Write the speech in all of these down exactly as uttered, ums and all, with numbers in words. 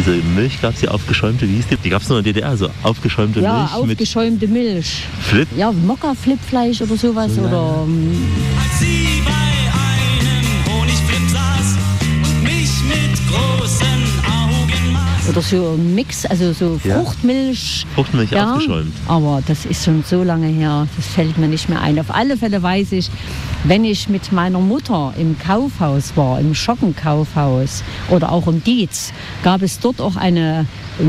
Diese Milch gab es ja aufgeschäumte, wie hieß die? Die gab es nur in der D D R, so aufgeschäumte ja, Milch. Ja, aufgeschäumte Milch. Flip? Ja, Mokka-Flippfleisch oder sowas. Ja. Oder, Als sie bei einem Honigflip saß und mich mit großen Augen maß. oder so ein Mix, also so Ja. Fruchtmilch. Fruchtmilch Ja, aufgeschäumt. aber das ist schon so lange her, das fällt mir nicht mehr ein. Auf alle Fälle weiß ich, wenn ich mit meiner Mutter im Kaufhaus war, im Schockenkaufhaus oder auch im Dietz, gab es dort auch eine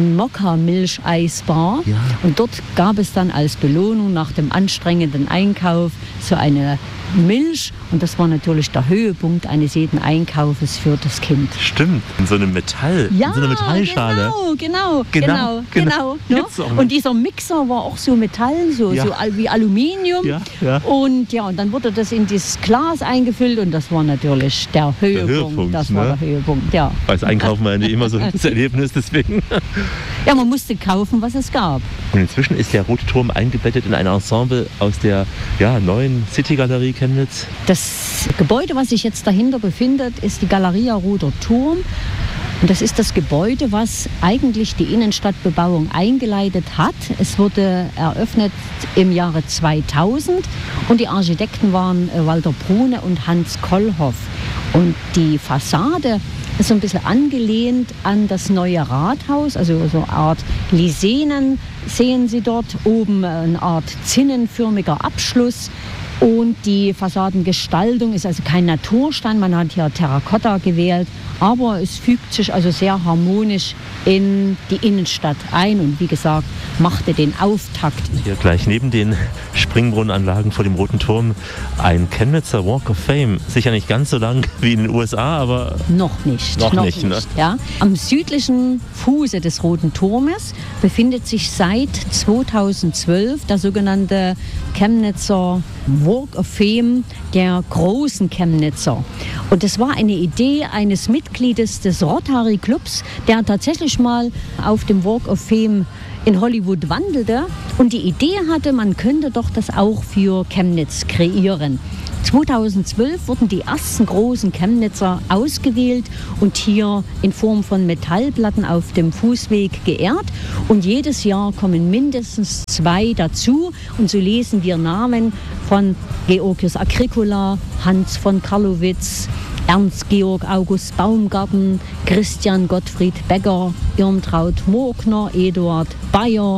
Mokka-Milcheisbar. Ja. Und dort gab es dann als Belohnung nach dem anstrengenden Einkauf so eine Milch. Und das war natürlich der Höhepunkt eines jeden Einkaufes für das Kind. Stimmt, in so einem Metall, Ja, in so einer Metallschale. genau, genau, Genau, genau, genau. genau. Ne? Gibt's auch noch. Und dieser Mixer war auch so Metall, so, Ja. so al- wie Aluminium. Ja, ja. Und ja, und dann wurde das in dieses Glas eingefüllt und das war natürlich der Höhepunkt. Höhepunkt, das war ne? der Höhepunkt, ja. Als Einkaufen war ja nicht immer so das Erlebnis, deswegen. Ja, man musste kaufen, was es gab. Und inzwischen ist der Rote Turm eingebettet in ein Ensemble aus der ja, neuen City-Galerie Chemnitz. Das Gebäude, was sich jetzt dahinter befindet, ist die Galeria Roter Turm. Und das ist das Gebäude, was eigentlich die Innenstadtbebauung eingeleitet hat. Es wurde eröffnet im Jahre zweitausend und die Architekten waren äh, Walter Brune und Hans Kollhoff. Und die Fassade ist so ein bisschen angelehnt an das neue Rathaus, also so eine Art Lisenen sehen Sie dort, oben eine Art zinnenförmiger Abschluss. Und die Fassadengestaltung ist also kein Naturstein, man hat hier Terrakotta gewählt, aber es fügt sich also sehr harmonisch in die Innenstadt ein und wie gesagt, machte den Auftakt. Hier gleich neben den Springbrunnenanlagen vor dem Roten Turm ein Chemnitzer Walk of Fame. Sicher nicht ganz so lang wie in den U S A, aber Noch nicht. Noch nicht, ne? Ja. Am südlichen Fuße des Roten Turmes befindet sich seit zweitausendzwölf der sogenannte Chemnitzer Walk of Fame der großen Chemnitzer. Und das war eine Idee eines Mitgliedes des Rotary Clubs, der tatsächlich mal auf dem Walk of Fame in Hollywood wandelte und die Idee hatte, man könnte doch das auch für Chemnitz kreieren. zweitausendzwölf wurden die ersten großen Chemnitzer ausgewählt und hier in Form von Metallplatten auf dem Fußweg geehrt. Und jedes Jahr kommen mindestens zwei dazu. Und so lesen wir Namen von Georgius Agricola, Hans von Karlowitz, Ernst Georg August Baumgarten, Christian Gottfried Becker, Irmtraut Morkner, Eduard Bayer,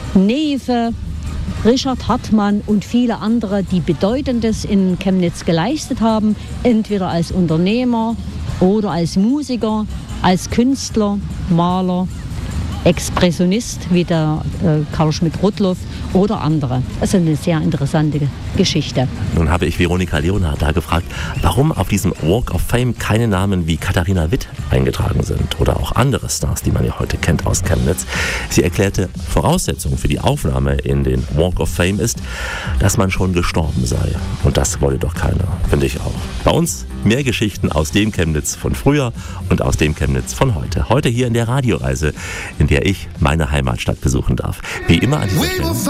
Newe, Richard Hartmann und viele andere, die Bedeutendes in Chemnitz geleistet haben, entweder als Unternehmer oder als Musiker, als Künstler, Maler, Expressionist wie der äh, Karl Schmidt-Rudloff oder andere. Das ist eine sehr interessante Geschichte. nun habe ich Veronika Leonhardt da gefragt, warum auf diesem Walk of Fame keine Namen wie Katharina Witt eingetragen sind oder auch andere Stars, die man ja heute kennt aus Chemnitz. Sie erklärte, Voraussetzung für die Aufnahme in den Walk of Fame ist, dass man schon gestorben sei. Und das wollte doch keiner, finde ich auch. Bei uns mehr Geschichten aus dem Chemnitz von früher und aus dem Chemnitz von heute. Heute hier in der Radioreise, in der ich meine Heimatstadt besuchen darf. Wie immer an dieser Stelle.